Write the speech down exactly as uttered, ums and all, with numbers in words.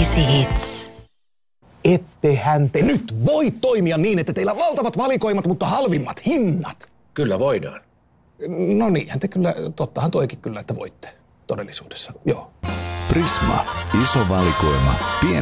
Crazy Hits. Ettehän te nyt voi toimia niin, että teillä on valtavat valikoimat, mutta halvimmat hinnat. Kyllä voidaan. No niinhän te kyllä, tottahan toikin kyllä, että voitte todellisuudessa, joo. Prisma. Iso valikoima. Pieni